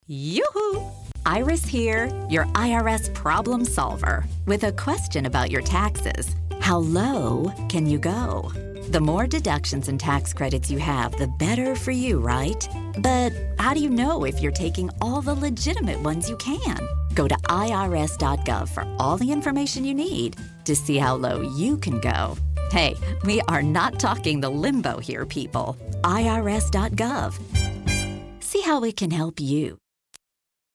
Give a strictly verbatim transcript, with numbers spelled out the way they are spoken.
Yoo-hoo! Iris here, your I R S problem solver, with a question about your taxes. How low can you go? The more deductions and tax credits you have, the better for you, right? But how do you know if you're taking all the legitimate ones you can? Go to I R S dot gov for all the information you need to see how low you can go. Hey, we are not talking the limbo here, people. I R S dot gov. See how it can help you.